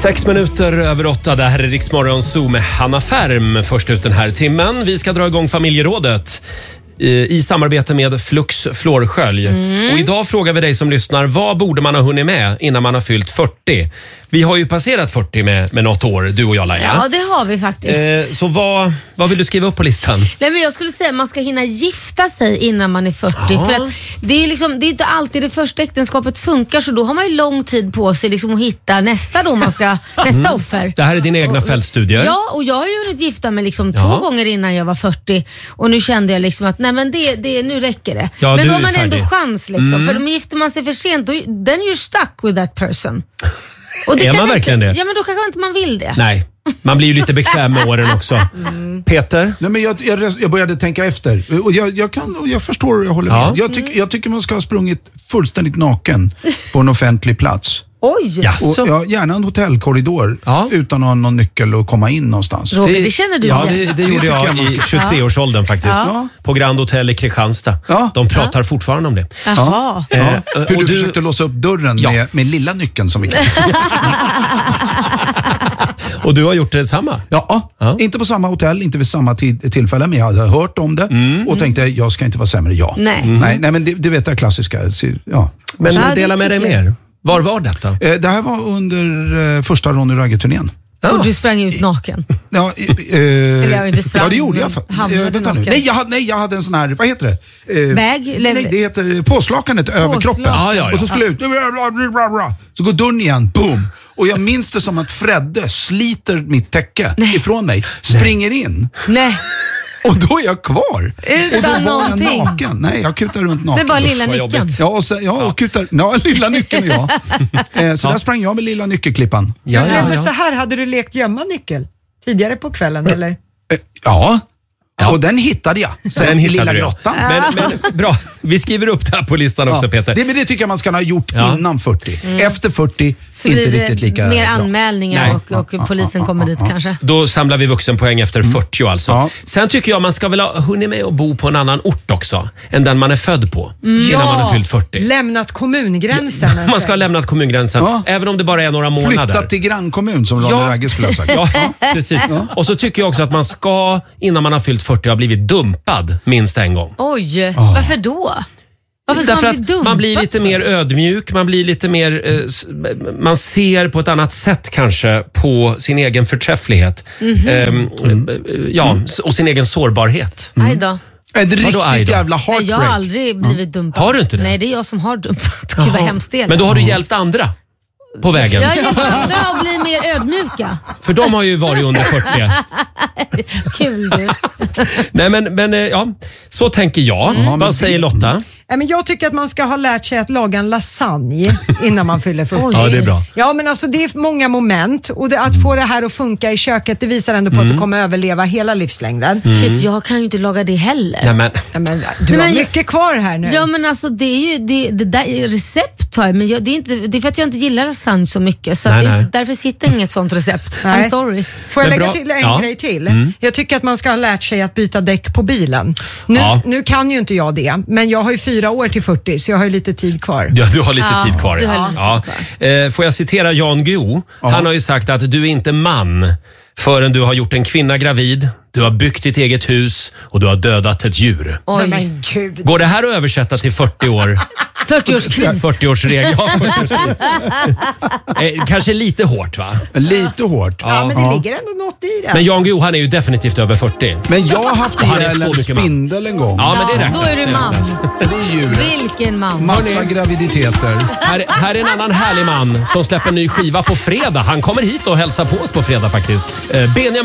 6 minuter över 8, det här är Rix Morgon Zoo med Hanna Färm först ut den här timmen. Vi ska dra igång familjerådet i samarbete med Flux Flårskölj. Och idag frågar vi dig som lyssnar, vad borde man ha hunnit med innan man har fyllt 40? Vi har ju passerat 40 med något år, du och jag, Laila. Ja, det har vi faktiskt. Så vad vill du skriva upp på listan? Nej, men jag skulle säga att man ska hinna gifta sig innan man är 40. Ja. För att det är liksom, det är inte alltid det första äktenskapet funkar, så då har man ju lång tid på sig liksom att hitta nästa då man ska, nästa offer. Det här är dina egna fältstudier. Ja, och jag har ju hunnit gifta mig liksom 2 gånger innan jag var 40. Och nu kände jag liksom att nej, men nu räcker det. Ja, men du då har är man ändå färdig. chans liksom. För om gifter man sig för sent, då, then you're stuck with that person. Och det Är kan man verkligen inte, det? Ja, men då kanske inte man vill det. Nej, man blir ju lite bekväm med åren också. Peter? Nej, men jag började tänka efter. Och jag förstår och jag håller med. Jag tycker man ska ha sprungit fullständigt naken på en offentlig plats. Oj! Jaså? Och, gärna en hotellkorridor utan att ha någon nyckel och komma in någonstans. Roger, det känner du igen. Det gjorde jag i 23-årsåldern faktiskt. Ja. På Grand Hotel i Kristianstad. Ja. De pratar fortfarande om det. Jaha. Hur och du försökte låsa upp dörren med lilla nyckeln som vi kan. Och du har gjort detsamma? Ja, inte på samma hotell, inte vid samma tillfälle, men jag hade hört om det och tänkte, jag ska inte vara sämre, Nej, men det vet jag klassiska. Ja. Men Ja, dela med dig mer. Var var detta? Det här var under första Ronny Ragge-turnén. Och du sprang ut naken. Ja, inte sprang, ja, det gjorde jag. hamnade Vänta nu. naken. Nej, jag hade en sån här, vad heter det? Bag? Nej, det heter påslakanet över kroppen. Ja. Och så skulle jag ut, så går dörren igen, boom. Och jag minns det som att Fredde sliter mitt täcke ifrån mig, springer in. Nej. Och då är jag kvar. Utan och då var någonting. jag naken. Nej, jag kutar runt naken. Det var lilla vad nyckeln. jobbigt. Och kutar. Ja, lilla nyckeln och jag. Så där sprang jag med lilla nyckelklippan. Jag blev så här, hade du lekt gömma nyckel tidigare på kvällen eller? Ja. Och den hittade jag. Sen i lilla grottan. Men bra, vi skriver upp det här på listan också, Peter. Det tycker jag man ska ha gjort innan 40. Efter 40, Så inte blir det riktigt lika mer bra. anmälningar och polisen kommer dit kanske. Då samlar vi vuxenpoäng efter 40 alltså. Ja. Sen tycker jag man ska väl ha hunnit med att bo på en annan ort också än den man är född på innan man har fyllt 40. Lämnat kommungränsen. Man ska ha lämnat kommungränsen, även om det bara är några månader. Flyttat till grannkommun som Ronny Ragge skulle ha sagt. Ja, precis. Och så tycker jag också att man ska, innan man har fyllt 40, ha blivit dumpad minst en gång. Oj, varför då? Varför ska Därför man bli att dumpad? man blir lite mer ödmjuk, man blir lite mer man ser på ett annat sätt kanske på sin egen förträfflighet. Och sin egen sårbarhet. Aj då. Ett riktigt aj då? jävla Nej, jag har heartbreak. aldrig blivit dumpad. Har du inte det? Nej, det är jag som har dumpat. Gud vad hemskt det är. Men då har du hjälpt andra på vägen. Jag hjälper andra att bli mer ödmjuka. För de har ju varit under 40. Kul du. Nej men så tänker jag. Vad säger Lotta? Men jag tycker att man ska ha lärt sig att laga en lasagne innan man fyller 40. Ja, det är bra. Ja, men alltså det är många moment och att få det här att funka i köket, det visar ändå på att du kommer överleva hela livslängden. Shit, jag kan ju inte laga det heller. Nej, men, Ja, men, du har mycket kvar här nu. Ja, men alltså det är ju det där är recept har jag, men det är för att jag inte gillar lasagne så mycket, så Nej, det är nej. inte, därför sitter inget sånt recept. Nej. I'm sorry. Får jag Men lägga bra. till en Ja. grej till? Jag tycker att man ska ha lärt sig att byta däck på bilen. Nu kan ju inte jag det, men jag har ju 4 år till 40, så jag har ju lite tid kvar. Ja, du har lite tid kvar. du har lite tid Får jag citera Jan Guillou? Han har ju sagt att du är inte man förrän du har gjort en kvinna gravid, du har byggt ditt eget hus och du har dödat ett djur. Oj. Men gud. Går det här att översätta till 40 år? 40-årskris. 40-årsregel. Ja, 40-årskris. Kanske lite hårt, va? Lite hårt. Ja, men det ligger ändå något i det. Men Jan Guillou, han är ju definitivt över 40. Men jag har haft Han är ihjäl så en mycket man. spindel en gång. Ja, men det räknas. Då är du man. Det är djur. Vilken man. Massa graviditeter. Här är en annan härlig man som släpper en ny skiva på fredag. Han kommer hit och hälsar på oss på fredag faktiskt. Benjamin